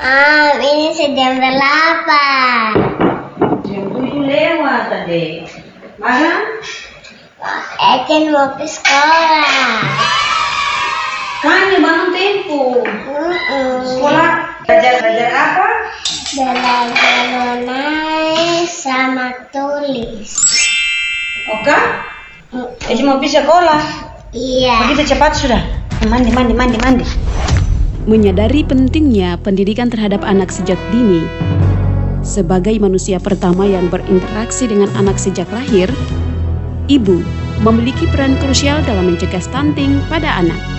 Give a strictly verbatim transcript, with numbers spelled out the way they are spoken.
Ah, ini sedang delapan. Jam tujuh lewat tadi. Mana? Eken mau ke sekolah. Kan bangun tempo. Mm-mm. Sekolah belajar-belajar apa? Belajar menulis sama tulis. Oke? Jadi mau pergi sekolah. Iya. Begitu cepat sudah. Mandi, mandi, mandi, mandi. Menyadari pentingnya pendidikan terhadap anak sejak dini, sebagai manusia pertama yang berinteraksi dengan anak sejak lahir, ibu memiliki peran krusial dalam mencegah stunting pada anak.